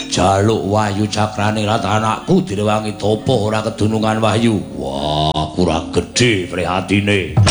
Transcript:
jaluk wahyu cakrane lat anakku direwangi topo ora kedunungan wahyu. Wah, kurang gedhe prihatine.